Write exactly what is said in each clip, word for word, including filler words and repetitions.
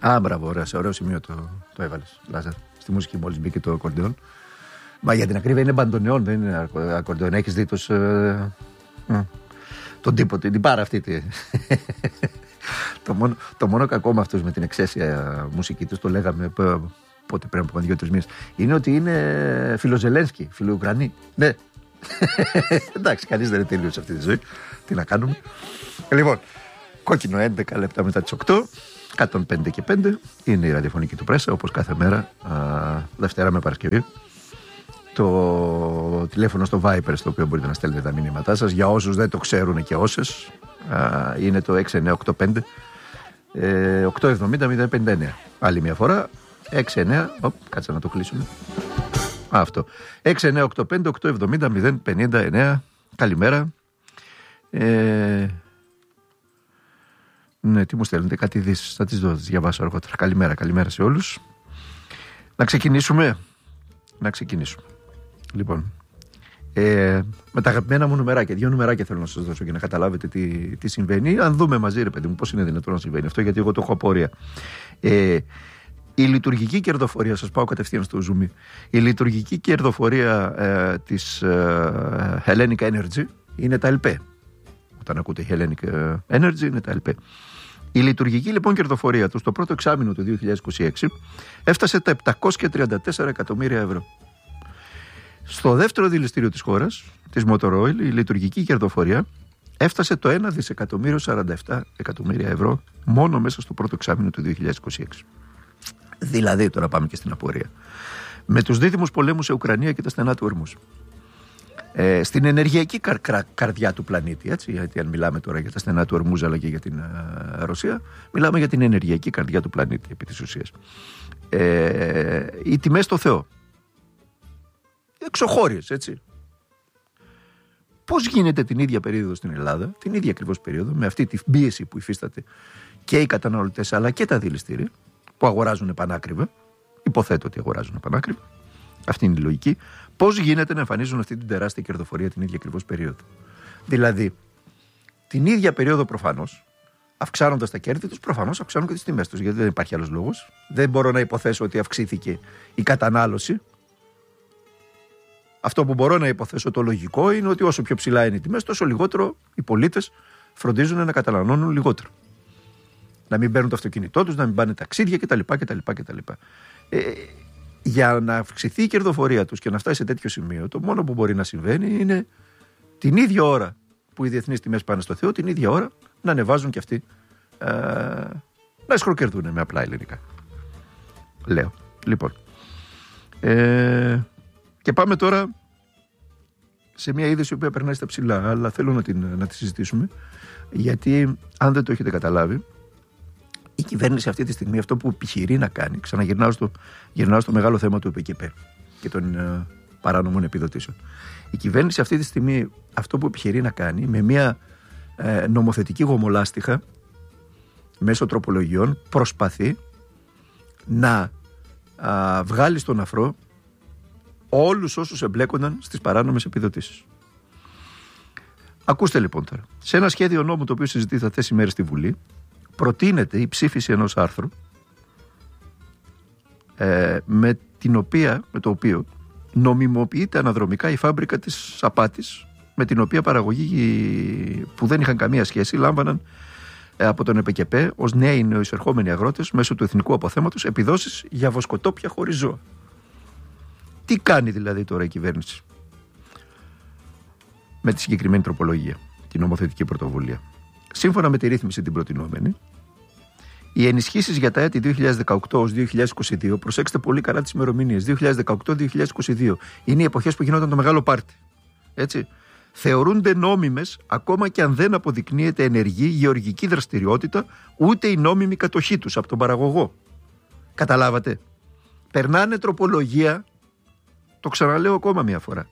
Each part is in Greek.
Α, μπράβο, ωραία, σε ωραίο σημείο το, το έβαλες, Λάζαρ. Στη μουσική μόλις μπήκε το ακορντεόν. Μα για την ακρίβεια είναι μπαντονεόν, δεν είναι ακορντεόν. Έχεις δει τους, ε, ε, τον τύπο, την πάρα αυτή. Τη. το, μόνο, το μόνο κακό με αυτούς, με την εξαίσια μουσική τους, το λέγαμε πότε πριν από δύο-τρεις μήνες, είναι ότι είναι φιλοζελένσκι, φιλοουκρανοί. Ναι. Εντάξει, κανείς δεν είναι τέλειος σε αυτή τη ζωή. Τι να κάνουμε. Λοιπόν, κόκκινο έντεκα λεπτά μετά τις οκτώ. εκατόν πέντε και πέντε είναι η ραδιοφωνική του Πρέσα, όπως κάθε μέρα, α, Δευτέρα με Παρασκευή. Το τηλέφωνο στο Viper, στο οποίο μπορείτε να στέλνετε τα μηνύματά σας, για όσους δεν το ξέρουν και όσες, α, είναι το έξι εννιά οκτώ πέντε οκτώ εβδομήντα μηδέν πενήντα εννέα. Άλλη μια φορά, έξι εννιά, οπ, κάτσε να το κλείσουμε. Α, αυτό. έξι εννιά οκτώ πέντε οκτώ εβδομήντα μηδέν πενήντα εννέα. Καλημέρα. Ε, ναι, τι μου στέλνετε, κάτι ειδήσεις, θα τις δω, τις διαβάσω αργότερα. Καλημέρα, καλημέρα σε όλους. Να ξεκινήσουμε. Να ξεκινήσουμε. Λοιπόν, ε, με τα αγαπημένα μου νουμεράκια, δύο νουμεράκια θέλω να σας δώσω για να καταλάβετε τι, τι συμβαίνει. Αν δούμε μαζί, ρε παιδί μου, πώς είναι δυνατόν να συμβαίνει αυτό, γιατί εγώ το έχω απορία. Ε, η λειτουργική κερδοφορία, σας πάω κατευθείαν στο zoom, η λειτουργική κερδοφορία ε, της ε, Hellenic Energy είναι τα ΕΛΠΕ. Όταν ακούτε Hellenic Energy είναι τα ΕΛΠΕ. Η λειτουργική λοιπόν κερδοφορία του στο πρώτο εξάμηνο του δύο χιλιάδες είκοσι έξι έφτασε τα επτακόσια τριάντα τέσσερα εκατομμύρια ευρώ. Στο δεύτερο δηληστήριο της χώρας, της Motor Oil, η λειτουργική κερδοφορία έφτασε το ένα δισεκατομμύριο σαράντα επτά εκατομμύρια ευρώ μόνο μέσα στο πρώτο εξάμηνο του δύο χιλιάδες είκοσι έξι. Δηλαδή, τώρα πάμε και στην απορία. Με τους δίδυμους πολέμους σε Ουκρανία και τα στενά του Ορμούς. Ε, στην ενεργειακή καρ, καρ, καρδιά του πλανήτη, έτσι, γιατί αν μιλάμε τώρα για τα στενά του Ορμούζ αλλά και για την α, Ρωσία, μιλάμε για την ενεργειακή καρδιά του πλανήτη επί της ουσίας. Ε, οι τιμές στο Θεό. Εξωχώριες, έτσι. Πώς γίνεται την ίδια περίοδο στην Ελλάδα, την ίδια ακριβώς περίοδο, με αυτή την πίεση που υφίσταται και οι καταναλωτές αλλά και τα δηληστήρια, που αγοράζουν πανάκριβα, υποθέτω ότι αγοράζουν πανάκριβα, αυτή είναι η λογική, πώς γίνεται να εμφανίζουν αυτή την τεράστια κερδοφορία την ίδια ακριβώς περίοδο. Δηλαδή, την ίδια περίοδο προφανώς, αυξάνοντας τα κέρδη τους, προφανώς αυξάνουν και τις τιμές τους, γιατί δεν υπάρχει άλλος λόγος. Δεν μπορώ να υποθέσω ότι αυξήθηκε η κατανάλωση. Αυτό που μπορώ να υποθέσω το λογικό είναι ότι όσο πιο ψηλά είναι οι τιμές, τόσο λιγότερο οι πολίτες φροντίζουν να καταναλώνουν λιγότερο. Να μην παίρνουν το αυτοκίνητό τους, να μην πάνε ταξίδια κτλ. κτλ, κτλ. Ε, για να αυξηθεί η κερδοφορία τους και να φτάσει σε τέτοιο σημείο, το μόνο που μπορεί να συμβαίνει είναι την ίδια ώρα που οι διεθνείς τιμές πάνε στο Θεό, την ίδια ώρα να ανεβάζουν και αυτοί, ε, να ισχροκερδούν με απλά ελληνικά. Λέω. Λοιπόν. Ε, και πάμε τώρα σε μια είδηση που περνάει στα ψηλά, αλλά θέλω να, την, να τη συζητήσουμε, γιατί αν δεν το έχετε καταλάβει, η κυβέρνηση αυτή τη στιγμή αυτό που επιχειρεί να κάνει, ξαναγυρνάω στο, γυρνάω στο μεγάλο θέμα του ΕΠΕΚΕΠΕ και των ε, παράνομων επιδοτήσεων. Η κυβέρνηση αυτή τη στιγμή αυτό που επιχειρεί να κάνει με μια ε, νομοθετική γομολάστιχα μέσω τροπολογιών προσπαθεί να α, βγάλει στον αφρό όλους όσους εμπλέκονταν στις παράνομες επιδοτήσεις. Ακούστε λοιπόν τώρα. Σε ένα σχέδιο νόμου το οποίο συζητείται αυτές οι μέρες στη Βουλή, προτείνεται η ψήφιση ενός άρθρου ε, με, την οποία, με το οποίο νομιμοποιείται αναδρομικά η φάμπρικα της απάτης, με την οποία παραγωγοί που δεν είχαν καμία σχέση λάμβαναν ε, από τον ΕΠΕΚΕΠΕ ως νέοι νεοεισερχόμενοι αγρότες μέσω του εθνικού αποθέματος επιδόσεις για βοσκοτόπια χωρίς ζώα. Τι κάνει δηλαδή τώρα η κυβέρνηση με τη συγκεκριμένη τροπολογία, την νομοθετική πρωτοβουλία? Σύμφωνα με τη ρύθμιση την προτινόμενη, οι ενισχύσεις για τα έτη δύο χιλιάδες δεκαοκτώ έως δύο χιλιάδες είκοσι δύο, προσέξτε πολύ καλά τις ημερομηνίες, δύο χιλιάδες δεκαοκτώ δύο χιλιάδες είκοσι δύο, είναι οι εποχές που γινόταν το μεγάλο πάρτι. Έτσι. Θεωρούνται νόμιμες ακόμα και αν δεν αποδεικνύεται ενεργή γεωργική δραστηριότητα ούτε η νόμιμη κατοχή τους από τον παραγωγό. Καταλάβατε? Περνάνε τροπολογία, το ξαναλέω ακόμα μία φορά.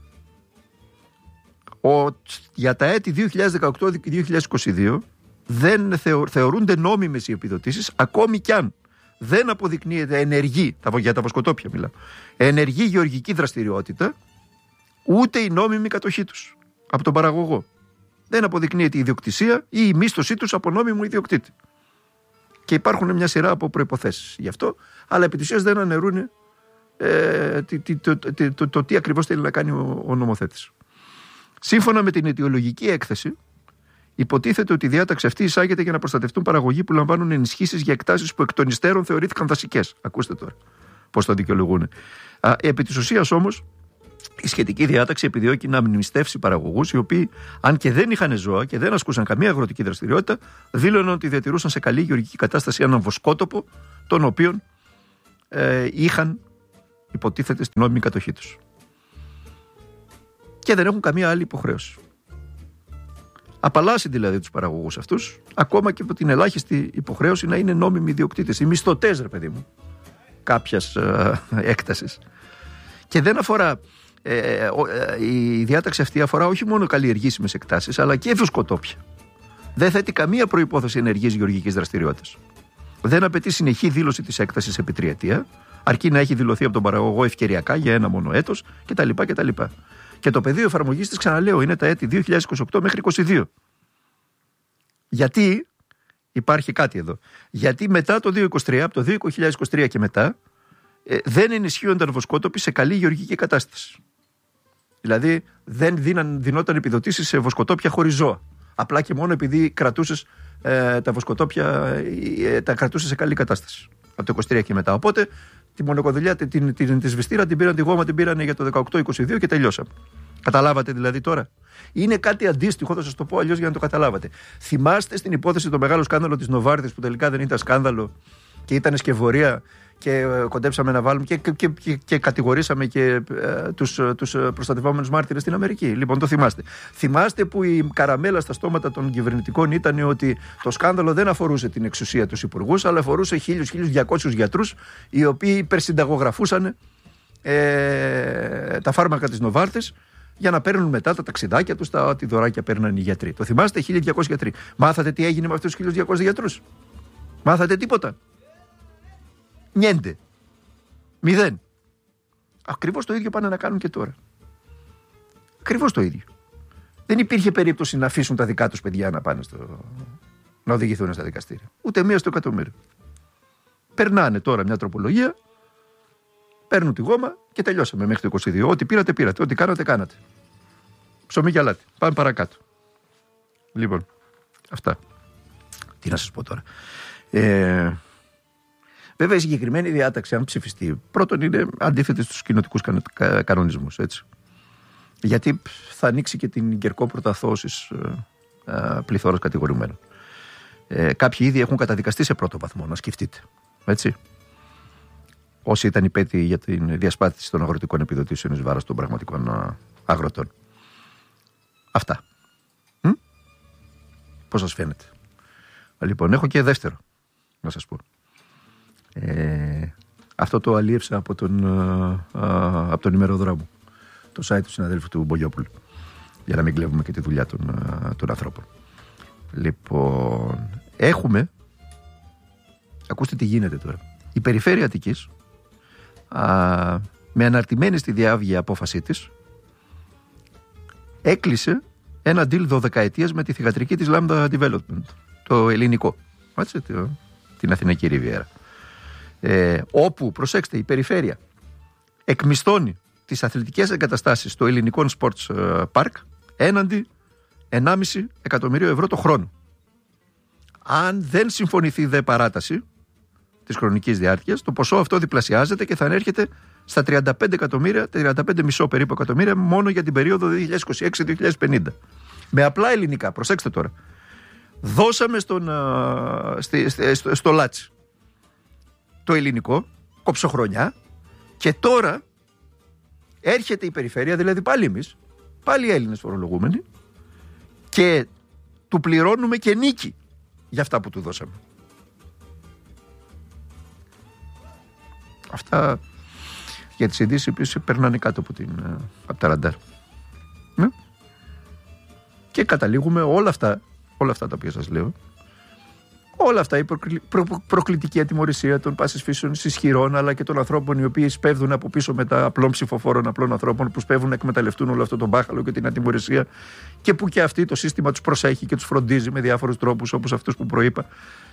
Ο, για τα έτη δύο χιλιάδες δεκαοκτώ δύο χιλιάδες είκοσι δύο δεν θεω, θεωρούνται νόμιμες οι επιδοτήσεις ακόμη κι αν δεν αποδεικνύεται ενεργή, για τα βοσκοτόπια μιλάω, ενεργή γεωργική δραστηριότητα ούτε η νόμιμη κατοχή τους από τον παραγωγό. Δεν αποδεικνύεται η ιδιοκτησία ή η μίσθωσή τους από νόμιμο ιδιοκτήτη. Και υπάρχουν μια σειρά από προϋποθέσεις γι' αυτό, αλλά επί της ουσίας δεν αναιρούν ε, το, το, το, το, το, το τι ακριβώς θέλει να κάνει ο, ο νομοθέτης. Σύμφωνα με την αιτιολογική έκθεση, υποτίθεται ότι η διάταξη αυτή εισάγεται για να προστατευτούν παραγωγοί που λαμβάνουν ενισχύσεις για εκτάσεις που εκ των υστέρων θεωρήθηκαν δασικές. Ακούστε τώρα πώς το δικαιολογούν. Α, επί της ουσίας όμως, η σχετική διάταξη επιδιώκει να αμνηστεύσει παραγωγούς οι οποίοι, αν και δεν είχαν ζώα και δεν ασκούσαν καμία αγροτική δραστηριότητα, δήλωναν ότι διατηρούσαν σε καλή γεωργική κατάσταση έναν βοσκότοπο, τον οποίον ε, είχαν υποτίθεται στην νόμιμη κατοχή τους. Και δεν έχουν καμία άλλη υποχρέωση. Απαλλάσσει δηλαδή τους παραγωγούς αυτούς, ακόμα και από την ελάχιστη υποχρέωση να είναι νόμιμοι ιδιοκτήτες. Οι μισθωτές, ρε παιδί μου, κάποιας ε, έκτασης. Και δεν αφορά. Ε, ε, ε, η διάταξη αυτή αφορά όχι μόνο καλλιεργήσιμες εκτάσεις, αλλά και βοσκοτόπια. Δεν θέτει καμία προϋπόθεση ενεργής γεωργικής δραστηριότητας. Δεν απαιτεί συνεχή δήλωση της έκτασης επί τριετία, αρκεί να έχει δηλωθεί από τον παραγωγό ευκαιριακά για ένα μόνο έτος κτλ. κτλ. Και το πεδίο εφαρμογής της, ξαναλέω, είναι τα έτη δύο χιλιάδες είκοσι οκτώ μέχρι είκοσι δύο. Γιατί υπάρχει κάτι εδώ. Γιατί μετά το δύο χιλιάδες είκοσι τρία, από το δύο χιλιάδες είκοσι τρία και μετά, ε, δεν ενισχύονταν βοσκότοποι σε καλή γεωργική κατάσταση. Δηλαδή δεν δίναν, δινόταν επιδοτήσεις σε βοσκοτόπια χωρίς ζώα. Απλά και μόνο επειδή κρατούσες ε, τα βοσκοτόπια ε, τα κρατούσες σε καλή κατάσταση. Από το είκοσι τρία και μετά. Οπότε τη μονοκοδηλιά, την, την, την, τη σβηστήρα την πήραν, τη γόμα την πήραν για το δεκαοκτώ είκοσι δύο και τελειώσαμε. Καταλάβατε δηλαδή τώρα. Είναι κάτι αντίστοιχο, θα σας το πω αλλιώς για να το καταλάβατε. Θυμάστε στην υπόθεση το μεγάλο σκάνδαλο της Νοβάρτης που τελικά δεν ήταν σκάνδαλο και ήταν σκευωρία και κοντέψαμε να βάλουμε και, και, και, και κατηγορήσαμε και ε, τους, τους προστατευόμενους μάρτυρες στην Αμερική. Λοιπόν, το θυμάστε. Θυμάστε που η καραμέλα στα στόματα των κυβερνητικών ήταν ότι το σκάνδαλο δεν αφορούσε την εξουσία τους υπουργούς, αλλά αφορούσε χίλιους με χίλιους διακόσιους γιατρούς οι οποίοι υπερσυνταγογραφούσαν ε, τα φάρμακα της Νοβάρτης για να παίρνουν μετά τα ταξιδάκια τους, τα ό,τι δωράκια παίρναν οι γιατροί. Το θυμάστε, χίλιοι διακόσιοι γιατροί. Μάθατε τι έγινε με αυτούς τους χίλιους διακόσιους γιατρούς? Μάθατε τίποτα? Νιέντε. Μηδέν. Ακριβώς το ίδιο πάνε να κάνουν και τώρα. Ακριβώς το ίδιο. Δεν υπήρχε περίπτωση να αφήσουν τα δικά τους παιδιά να πάνε στο... να οδηγηθούν στα δικαστήρια. Ούτε μία στο εκατομμύριο. Περνάνε τώρα μια τροπολογία, παίρνουν τη γόμα και τελειώσαμε μέχρι το είκοσι δύο. Ό,τι πήρατε, πήρατε. Ό,τι κάνατε, κάνατε. Ψωμί και αλάτι. Πάμε παρακάτω. Λοιπόν, αυτά. Τι να σας πω τώρα. Ε... Βέβαια η συγκεκριμένη διάταξη, αν ψηφιστεί, πρώτον είναι αντίθετη στους κοινοτικούς κανονισμούς, έτσι. Γιατί θα ανοίξει και την κερκόπορτα αθώωσης ε, πληθώρας κατηγορουμένων. Ε, κάποιοι ήδη έχουν καταδικαστεί σε πρώτο βαθμό, να σκεφτείτε. Έτσι. Όσοι ήταν υπέτειοι για την διασπάθηση των αγροτικών επιδοτήσεων εις βάρος των πραγματικών αγροτών. Αυτά. Μ? Πώς σας φαίνεται? Λοιπόν, έχω και δεύτερο να σας πω. Ε, αυτό το αλίευσα από τον, α, α, από τον ημεροδρόμο, το site του συναδέλφου του Μπογιόπουλου, για να μην κλέβουμε και τη δουλειά των, α, των ανθρώπων. Λοιπόν, έχουμε, ακούστε τι γίνεται τώρα. Η Περιφέρεια Αττικής, α, με αναρτημένη στη διάβγεια απόφασή της, έκλεισε ένα deal δωδεκαετίας με τη θυγατρική της Lambda Development, το ελληνικό, έτσι, το, την Αθηναϊκή Ριβιέρα. Ε, όπου, προσέξτε, η περιφέρεια εκμισθώνει τις αθλητικές εγκαταστάσεις στο ελληνικό Sports Park έναντι ενάμιση εκατομμύριο ευρώ το χρόνο. Αν δεν συμφωνηθεί δε παράταση της χρονικής διάρκειας, το ποσό αυτό διπλασιάζεται και θα ανέρχεται στα τριάντα πέντε εκατομμύρια, τριάντα πέντε κόμμα πέντε περίπου εκατομμύρια μόνο για την περίοδο δύο χιλιάδες είκοσι έξι με δύο χιλιάδες πενήντα. Με απλά ελληνικά, προσέξτε τώρα. Δώσαμε στον, uh, στη, στη, στο, στο Λάτσι το ελληνικό, κοψοχρονιά, και τώρα έρχεται η περιφέρεια, δηλαδή πάλι εμείς, πάλι οι Έλληνες φορολογούμενοι, και του πληρώνουμε και νίκη για αυτά που του δώσαμε. Αυτά για τις ειδήσεις που περνάνε κάτω από, την, από τα ραντάρ. Ναι. Και καταλήγουμε όλα αυτά, όλα αυτά τα οποία σας λέω, όλα αυτά, η προκλη... προ... προκλητική ατιμωρησία των πάσης φύσεων ισχυρών, αλλά και των ανθρώπων οι οποίοι σπέβδουν από πίσω με τα απλών ψηφοφόρων απλών ανθρώπων που σπέβδουν να εκμεταλλευτούν όλο αυτό το μπάχαλο και την ατιμωρησία, και που και αυτοί το σύστημα τους προσέχει και τους φροντίζει με διάφορους τρόπους όπως αυτούς που προείπα.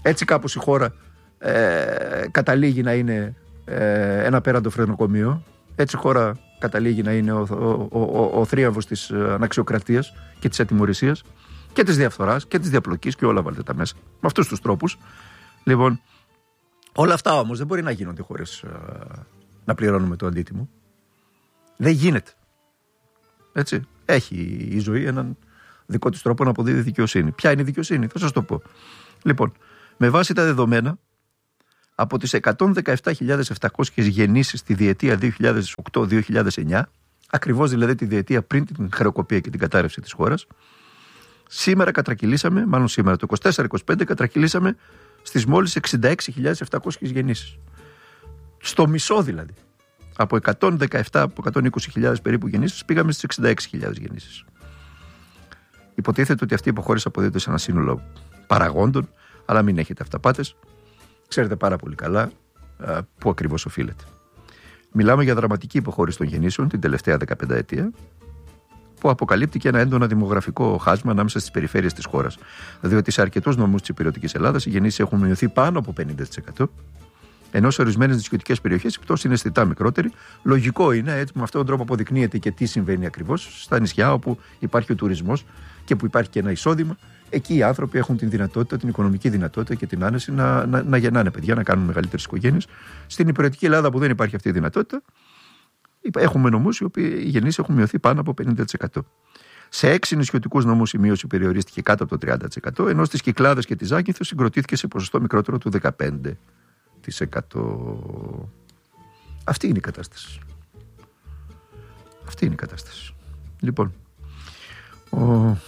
Έτσι κάπως η χώρα ε, καταλήγει να είναι ε, ένα πέραντο φρενοκομείο. Έτσι η χώρα καταλήγει να είναι ο, ο, ο, ο, ο θρίαμβος της αναξιοκρατίας και της ατιμωρησίας και της διαφθοράς και της διαπλοκής και όλα βάλτε τα μέσα. Με αυτούς τους τρόπους. Λοιπόν, όλα αυτά όμως δεν μπορεί να γίνονται χωρίς ε, να πληρώνουμε το αντίτιμο. Δεν γίνεται. Έτσι. Έχει η ζωή έναν δικό της τρόπο να αποδίδει δικαιοσύνη. Ποια είναι η δικαιοσύνη, θα σας το πω. Λοιπόν, με βάση τα δεδομένα, από τις εκατόν δεκαεπτά χιλιάδες επτακόσιες γεννήσεις στη διετία δύο χιλιάδες οκτώ δύο χιλιάδες εννιά, ακριβώς δηλαδή τη διετία πριν την χρεοκοπία και την κατάρρευση της χώρας, σήμερα κατρακυλήσαμε, μάλλον σήμερα το είκοσι τέσσερα είκοσι πέντε, κατρακυλήσαμε στις μόλις εξήντα έξι χιλιάδες επτακόσιες γεννήσεις. Στο μισό δηλαδή. Από εκατόν δεκαεπτά, από εκατόν είκοσι χιλιάδες περίπου γεννήσεις, πήγαμε στις εξήντα έξι χιλιάδες γεννήσεις. Υποτίθεται ότι αυτή η υποχώρηση αποδίδεται σε ένα σύνολο παραγόντων, αλλά μην έχετε αυταπάτες. Ξέρετε πάρα πολύ καλά α, πού ακριβώς οφείλεται. Μιλάμε για δραματική υποχώρηση των γεννήσεων την τελευταία δεκαπενταετία, που αποκαλύπτει και ένα έντονα δημογραφικό χάσμα ανάμεσα στις περιφέρειες της χώρας. Διότι σε αρκετούς νομούς της υπηρετικής Ελλάδας οι γεννήσεις έχουν μειωθεί πάνω από πενήντα τοις εκατό, ενώ σε ορισμένες νησιωτικές περιοχές η πτώση είναι αισθητά μικρότερη. Λογικό είναι, έτσι, με αυτόν τον τρόπο αποδεικνύεται και τι συμβαίνει ακριβώς στα νησιά όπου υπάρχει ο τουρισμός και που υπάρχει και ένα εισόδημα. Εκεί οι άνθρωποι έχουν την δυνατότητα, την οικονομική δυνατότητα και την άνεση να, να, να γεννάνε παιδιά, να κάνουν μεγαλύτερες οικογένειες. Στην υπηρετική Ελλάδα που δεν υπάρχει αυτή η δυνατότητα, έχουμε νομούς οι οποίοι οι γεννήσεις έχουν μειωθεί πάνω από πενήντα τοις εκατό. Σε έξι νησιωτικούς νομούς η μείωση περιορίστηκε κάτω από το τριάντα τοις εκατό, ενώ στις Κυκλάδες και τη Ζάκυνθο συγκροτήθηκε σε ποσοστό μικρότερο του δεκαπέντε τοις εκατό. Αυτή είναι η κατάσταση. Αυτή είναι η κατάσταση. Λοιπόν, ο,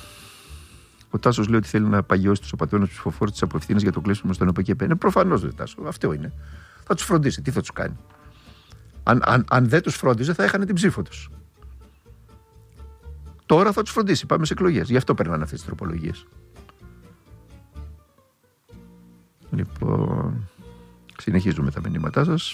ο Τάσος λέει ότι θέλει να παγιώσει τους απαταιώνες ψηφοφόρους της απευθύνες για το κλείσιμο στον ΕΠΕΚΕΠΕ. Είναι προφανώς, δεν Τάσο. Αυτό είναι. Θα τους φροντίσει. Τι θα τους κάνει. Αν, αν, αν δεν τους φρόντιζε, θα έχανε την ψήφο τους. Τώρα θα τους φροντίσει. Πάμε σε εκλογές. Γι' αυτό περνάνε αυτές τις τροπολογίες. Λοιπόν, συνεχίζουμε τα μηνύματά σας.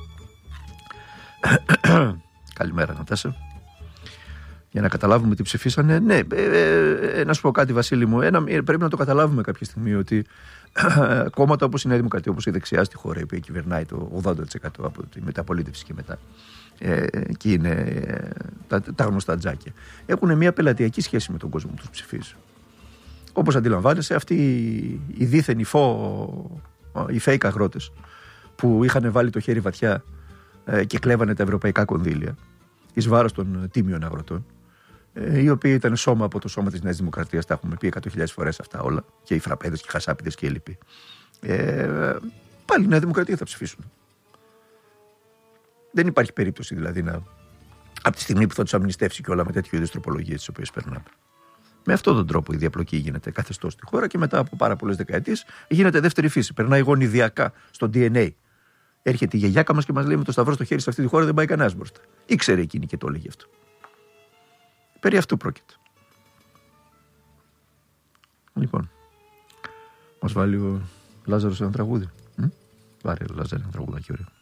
Καλημέρα, Νατάσα. Για να καταλάβουμε τι ψηφίσανε. Ναι, ε, ε, να σου πω κάτι, Βασίλη μου. Ένα, πρέπει να το καταλάβουμε κάποια στιγμή ότι κόμματα όπως η Νέα Δημοκρατία, όπως η δεξιά στη χώρα, η οποία κυβερνάει το ογδόντα τοις εκατό από τη μεταπολίτευση και μετά, ε, και είναι ε, τα, τα γνωστά τζάκια, έχουν μια πελατειακή σχέση με τον κόσμο που τους ψηφίζει. Όπως αντιλαμβάνεσαι, αυτοί οι δίθεν, οι, φω, οι fake αγρότες που είχαν βάλει το χέρι βαθιά ε, και κλέβανε τα ευρωπαϊκά κονδύλια εις βάρος των τίμιων αγροτών, ε, οι οποίοι ήταν σώμα από το σώμα της Νέας Δημοκρατίας, τα έχουμε πει εκατό χιλιάδες φορές αυτά όλα, και οι φραπέδες και οι χασάπιδες και οι λοιποί. Ε, πάλι η Νέα Δημοκρατία θα ψηφίσουν. Δεν υπάρχει περίπτωση δηλαδή να, από τη στιγμή που θα τους αμνηστεύσει και όλα με τέτοιου είδους τροπολογίες τις οποίες περνάμε. Με αυτόν τον τρόπο η διαπλοκή γίνεται καθεστώς στη χώρα και μετά από πάρα πολλές δεκαετίες γίνεται δεύτερη φύση. Περνάει γονιδιακά στο ντι εν έι. Έρχεται η γιαγιάκα μας και μας λέει: με το σταυρό στο χέρι σε αυτή τη χώρα δεν πάει κανένας μπροστά. Ήξερε εκείνη και το έλεγε αυτό. Περί αυτού πρόκειται. Λοιπόν, μας βάλει ο Λάζαρος ένα τραγούδι. Μ? Βάλει ο Λάζαρος ένα τραγούδι και ωραίο.